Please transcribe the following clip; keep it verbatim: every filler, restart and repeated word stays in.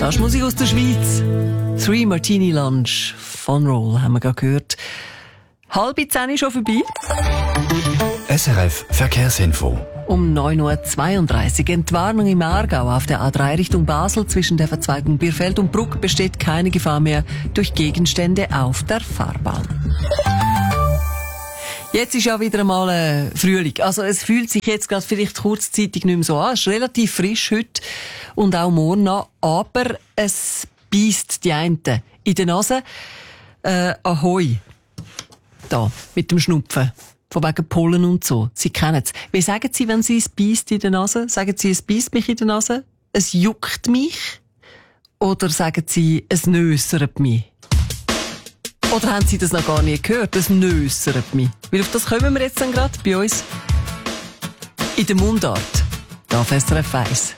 Das ist Musik aus der Schweiz. Three Martini Lunch von Roll haben wir gerade gehört. Halb zehn ist schon vorbei. S R F Verkehrsinfo. Um neun Uhr zweiunddreißig. Entwarnung im Aargau auf der A drei Richtung Basel zwischen der Verzweigung Bierfeld und Bruck besteht keine Gefahr mehr durch Gegenstände auf der Fahrbahn. Jetzt ist ja wieder einmal äh, Frühling. Also es fühlt sich jetzt gerade vielleicht kurzzeitig nicht mehr so an. Es ist relativ frisch heute und auch morgen noch. Aber es beisst die einen in der Nase. Äh, Ahoi. Da, mit dem Schnupfen. Von wegen Pollen und so. Sie kennen es. Wie sagen Sie, wenn Sie es beisst in der Nase? Sagen Sie, es beisst mich in der Nase? Es juckt mich? Oder sagen Sie, es nössert mich? Oder haben Sie das noch gar nie gehört? Es nössert mich. Weil auf das kommen wir jetzt dann gerade bei uns. In der Mundart. Da auf S R F eins.